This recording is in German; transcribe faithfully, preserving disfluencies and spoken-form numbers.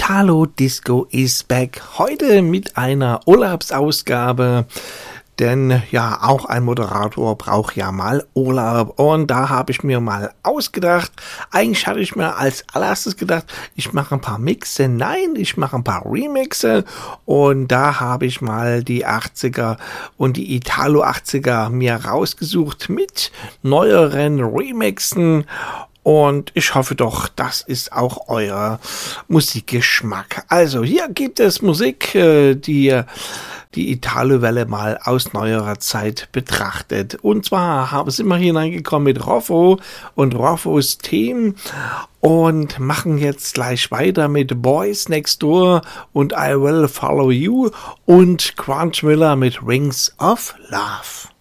Italo Disco is back. Heute mit einer Urlaubsausgabe. Denn ja, auch ein Moderator braucht ja mal Urlaub. Und da habe ich mir mal ausgedacht, eigentlich hatte ich mir als allererstes gedacht, ich mache ein paar Mixe. Nein, ich mache ein paar Remixe. Und da habe ich mal die achtziger und die Italo achtziger mir rausgesucht mit neueren Remixen. Und ich hoffe doch, das ist auch euer Musikgeschmack. Also hier gibt es Musik, die die Italo-Welle mal aus neuerer Zeit betrachtet. Und zwar sind wir hineingekommen mit Rofo und Rofos Team und machen jetzt gleich weiter mit Boys Next Door und I Will Follow You und Grant Miller mit Rings of Love.